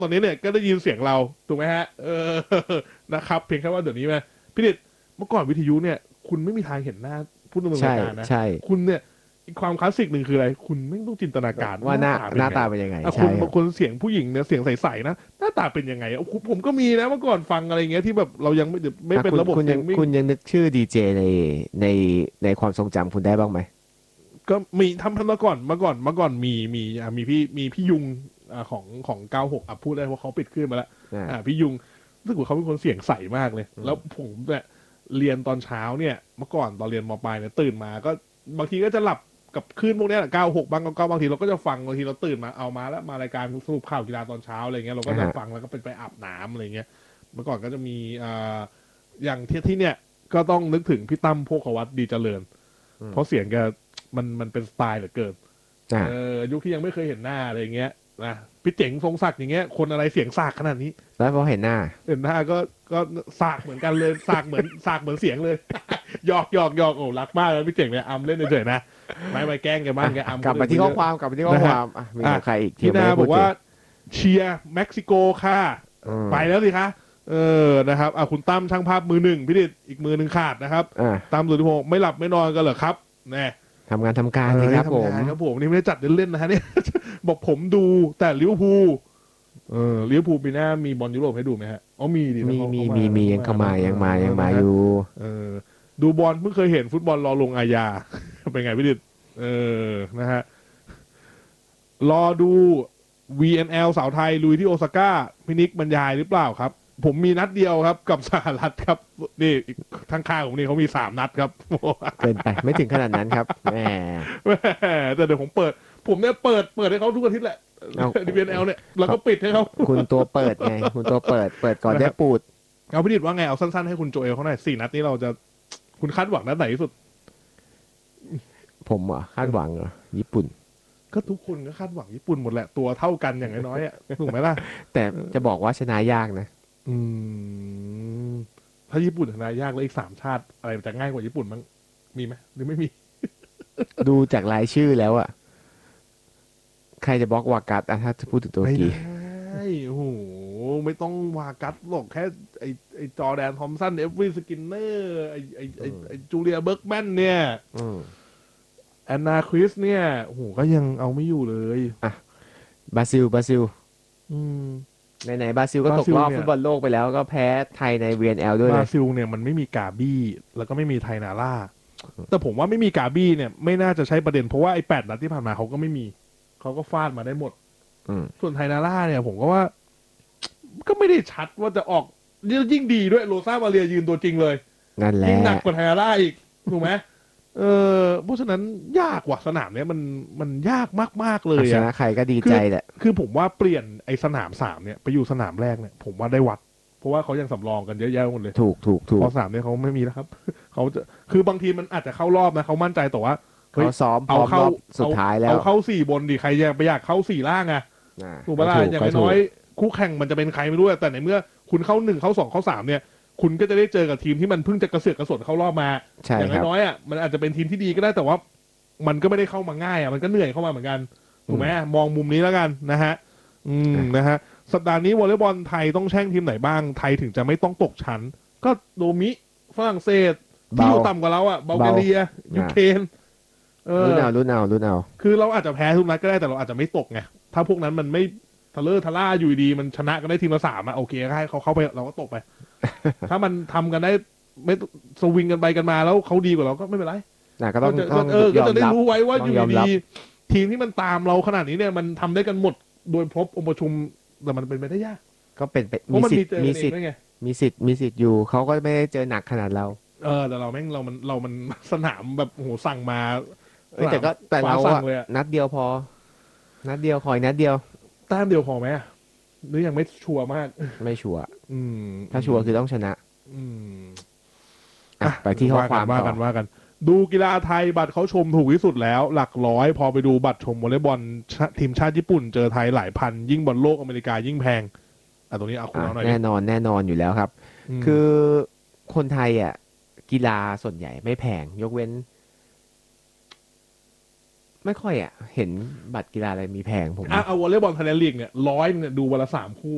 ตอนนี้เนี่ยก็ได้ยินเสียงเราถูกไหมฮะนะครับเพียงแค่ว่าเดี๋ยวนี้ไหมพี่ดิษเมื่อก่อนวิทยุเนี่ยคุณไม่มีทางเห็นหน้าผู้ดำเนินใช่รายการนะใช่คุณเนี่ยอีกความคลาสสิกหนึ่งคืออะไรคุณไม่ต้องจินตนาการว่าหน้าหน้าตาเป็นหน้ายังไงตาเป็นยังไงอ่ะคุใช่ครับณบางคนเสียงผู้หญิงเนี่ยเสียงใสๆนะหน้าตาเป็นยังไงผมก็มีนะเมื่อก่อนฟังอะไรเงี้ยที่แบบเรายังไม่เป็นระบบคุณสตรีมมิ่งคุณยังนึกชื่อดีเจในในความทรงจำคุณได้บ้างไหมก็มีทำเมื่อก่อนมีพี่ยุงของ96พูดได้เพราะเขาปิดขึ้นมาแล้วอ่าพี่ยุงรู้สึกว่าเขาเป็นคนเสียงใสมากเลยแล้วผมเนี่ยเรียนตอนเช้าเนี่ยเมื่อก่อนตอนเรียนมปลายเนี่ยตื่นมาก็บางทีก็จะหลับกับคลื่นพวกเนี้ย96บางก็บางทีเราก็จะฟังบางทีเราตื่นมาเอามาแล้วมารายการสรุปข่าวกีฬาตอนเช้าอะไรเงี้ยเราก็จะฟังแล้วก็เป็นไปอาบน้ำอะไรเงี้ยเมื่อก่อนก็จะมีอย่างที่เนี่ยก็ต้องนึกถึงพี่ตั้มโภควัตรดีเจริญเพราะเสียงแกมันเป็นสไตล์เหลือเกินอ่ายุคที่ยังไม่เคยเห็นหน้าอะไรอย่างเงี้ยนะพี่เจ๋งทรงศักดิ์อย่างเงี้ยคนอะไรเสียงสากขนาดนี้แล้วพอเห็นหน้าเห็นหน้าก็สากเหมือนกันเลยสากเหมือนสากเหมือนเสียงเลยหยอกโอ้รักมากเลยพี่เจ๋งเนี่ยอำเล่นเฉยๆนะไม่แกล้งแกบ้างแกอำกลับมาที่ข้อความกลับมาที่ข้อความมีของใครอีกที่พี่ไม่นาได้พูดถึงบอกว่าเชียร์เม็กซิโกค่ะไปแล้วสิคะนะครับคุณตั้มช่างภาพมือหนึ่งพี่ดิษอีกมือหนึ่งขาดนะครับตั้มสุทธิพงศ์ไม่หลับไม่นอนกันเหรอครับแน่ทำงานทำการสิครับผมครับผมนี่ไม่ได้จัดเล่นๆนะฮะเนี่ยบอกผมดูแต่ลิเวอร์พูลลิเวอร์พูลปีหน้ามีบอลยุโรปให้ดูไหมฮะอ๋อมีดิมียังเข้ามายังมาอยู่ดูบอลเพิ่งเคยเห็นฟุตบอลรอลงอาญาเป็นไงพี่ดิษนะฮะรอดู VNL สาวไทยลุยที่โอซาก้าพินิกบรรยายหรือเปล่าครับผมมีนัดเดียวครับกับสหรัฐครับนี่ทางข้างผมนี่เขามี3 นัดครับเกินไปไม่ถึงขนาดนั้นครับแหมแต่เดี๋ยวผมเนี่ยเปิดให้เขาทุกอาทิตย์แหละVNL เนี่ยแล้วก็ปิดให้เขาคุณตัวเปิดไงคุณตัวเปิดก่อนได้ปูดเอาพี่ดิษว่าไงเอาสั้นๆให้คุณโจเอลเขาหน่อย4 นัดนี้เราจะคุณคาดหวังนัดไหนที่สุดผมคาดหวังญี่ปุ่นก็ทุกคนก็คาดหวังญี่ปุ่นหมดแหละตัวเท่ากันอย่างน้อยๆอ่ะถูกไหมล่ะแต่จะบอกว่าชนะยากนะถ้าญี่ปุ่นชนะยากแล้วอีก3 ชาติอะไรจะง่ายกว่าญี่ปุ่นมั้งมีไหมหรือไม่มีดูจากรายชื่อแล้วใครจะบล็อกวากัสถ้าจะพูดถึงตัวกีโอ้โหไม่ต้องวากัสหรอกแค่ไอจอร์แดนทอมสันเอฟวีสกินเนอร์ไอจูเลียเบิร์กแมนเนี่ยแอนนาคริสเนี่ยโอ้โหก็ยังเอาไม่อยู่เลยบราซิลไหนบราซิลก็ตกรอบฟุตบอลโลกไปแล้วก็แพ้ไทยใน VNL ด้วยบราซิลเนี่ยมันไม่มีกาบี้แล้วก็ไม่มีไทนาร่าแต่ผมว่าไม่มีกาบี้เนี่ยไม่น่าจะใช้ประเด็นเพราะว่าไอ้8 นัดที่ผ่านมาเขาก็ไม่มีเขาก็ฟาดมาได้หมดส่วนไทนาร่าเนี่ยผมก็ว่าก็ไม่ได้ชัดว่าจะออกยิ่งดีด้วยโรซ่ามาเรียยืนตัวจริงเลยนั่นแหละยิ่งหนักกว่าไทนาร่าอีกถูกไหมเพราะฉะนั้นยากว่ะสนามเนี้ยมันยากมากๆเลยชนะใครก็ดีใจแหละคือผมว่าเปลี่ยนไอ้สนาม3เนี่ยไปอยู่สนามแรกเนี่ยผมว่าได้วัดเพราะว่าเขายังสำรองกันเยอะแยะหมดเลยถูกพอ3เนี่ยเขาไม่มีแล้วครับเขาจะคือบางทีมันอาจจะเข้ารอบนะเขามั่นใจแต่ว่าเขาซ้อมพร้อมรอบสุดท้ายแล้วเอาเข้า4 บนดิใครไปอยากเข้า4 ล่างอะถูกปะล่ะอย่างน้อยคู่แข่งมันจะเป็นใครไม่รู้แต่ในเมื่อคุณเข้า1เข้า2เข้า3เนี่ยคุณก็จะได้เจอกับทีมที่มันเพิ่งจะกระเสือกกระสนเข้ารอบมาอย่างน้อยมันอาจจะเป็นทีมที่ดีก็ได้แต่ว่ามันก็ไม่ได้เข้ามาง่ายมันก็เหนื่อยเข้ามาเหมือนกันถูกไหมมองมุมนี้แล้วกันนะฮะนะฮะสัปดาห์นี้วอลเลย์บอลไทยต้องแช่งทีมไหนบ้างไทยถึงจะไม่ต้องตกชั้นก็โดมิฝรั่งเศสที่อยู่ต่ำกว่าเราเบลแกเรียยูเครนรุ่นเอาคือเราอาจจะแพ้ทุกนัดก็ได้แต่เราอาจจะไม่ตกไงถ้าพวกนั้นมันไม่ทะเลอร์ทะล่าอยู่ดีมันชนะกันได้ทีมละ3โอเคให้เขาเข้าไปเราก็ตกไป ถ้ามันทำกันได้ไม่สวิงกันไปกันมาแล้วเขาดีกว่าเราก็ไม่เป็นไรก็ต้องก็จะได้รู้ไว้ว่าอยู่ดีทีมที่มันตามเราขนาดนี้เนี่ยมันทำได้กันหมดโดยครบองค์ประชุมแต่มันเป็นไปได้ยากก็เป็นมีสิทธิ์อยู่เขาก็ไม่ได้เจอหนักขนาดเราแต่เราแม่งเรามันสนามแบบโหสั่งมาแต่เรานัดเดียวพอนัดเดียวขออีกนัดเดียวแต้มเดียวพอไหมหรือยังไม่ชัวร์มากไม่ชัวร์ถ้าชัวร์คือต้องชนะไปที่ข้อความว่ากันดูกีฬาไทยบัตรเขาชมถูกที่สุดแล้วหลักร้อยพอไปดูบัตรชมวอลเลย์บอลทีมชาติญี่ปุ่นเจอไทยหลายพันยิ่งบอลโลกอเมริกายิ่งแพงตรงนี้เอาคุณเอาหน่อยแน่นอนอยู่แล้วครับคือคนไทยกีฬาส่วนใหญ่ไม่แพงยกเว้นไม่ค่อยเห็นบัตรกีฬาอะไรมีแพงผมเอาวอลเลย์บอลไทยแลนด์ลีกเนี่ย100เนี่ยดูวันละ3 คู่